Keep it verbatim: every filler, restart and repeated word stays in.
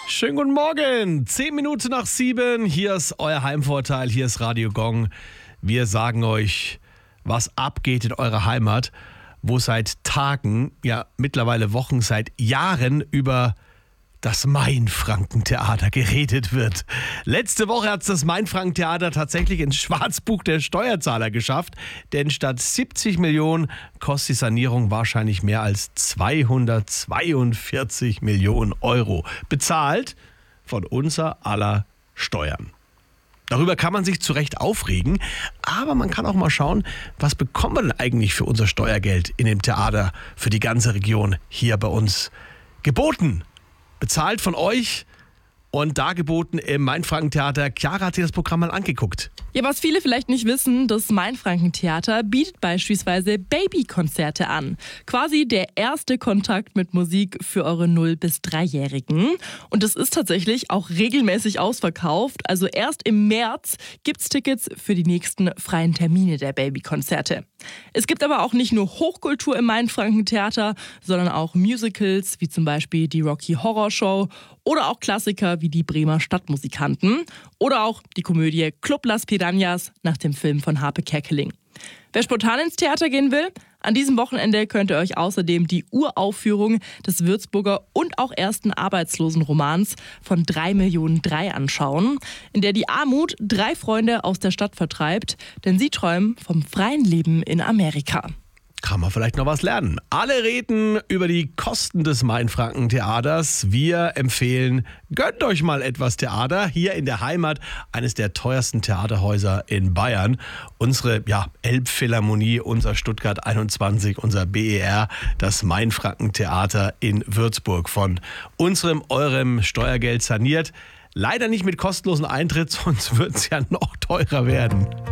Schönen guten Morgen, zehn Minuten nach sieben, hier ist euer Heimvorteil, hier ist Radio Gong. Wir sagen euch, was abgeht in eurer Heimat, wo seit Tagen, ja mittlerweile Wochen, seit Jahren über das Mainfranken-Theater geredet wird. Letzte Woche hat es das Mainfranken-Theater tatsächlich ins Schwarzbuch der Steuerzahler geschafft, denn statt siebzig Millionen kostet die Sanierung wahrscheinlich mehr als zweihundertzweiundvierzig Millionen Euro. Bezahlt von unser aller Steuern. Darüber kann man sich zu Recht aufregen, aber man kann auch mal schauen, was bekommen wir denn eigentlich für unser Steuergeld in dem Theater für die ganze Region hier bei uns geboten. Bezahlt von euch und dargeboten im Mainfranken-Theater. Chiara hat sich das Programm mal angeguckt. Ja, was viele vielleicht nicht wissen, das Mainfranken-Theater bietet beispielsweise Babykonzerte an. Quasi der erste Kontakt mit Musik für eure null- bis dreijährigen. Und das ist tatsächlich auch regelmäßig ausverkauft. Also erst im März gibt's Tickets für die nächsten freien Termine der Babykonzerte. Es gibt aber auch nicht nur Hochkultur im Mainfranken-Theater, sondern auch Musicals, wie zum Beispiel die Rocky Horror Show oder auch Klassiker wie die Bremer Stadtmusikanten oder auch die Komödie Club Las Piranhas nach dem Film von Harpe Kerkeling. Wer spontan ins Theater gehen will, an diesem Wochenende könnt ihr euch außerdem die Uraufführung des Würzburger und auch ersten Arbeitslosenromans von drei Millionen drei anschauen, in der die Armut drei Freunde aus der Stadt vertreibt, denn sie träumen vom freien Leben in Amerika. Kann man vielleicht noch was lernen. Alle reden über die Kosten des Mainfranken-Theaters. Wir empfehlen, gönnt euch mal etwas Theater hier in der Heimat, eines der teuersten Theaterhäuser in Bayern. Unsere ja, Elbphilharmonie, unser Stuttgart einundzwanzig, unser B E R, das Mainfranken-Theater in Würzburg. Von unserem, eurem Steuergeld saniert. Leider nicht mit kostenlosen Eintritt, sonst wird es ja noch teurer werden.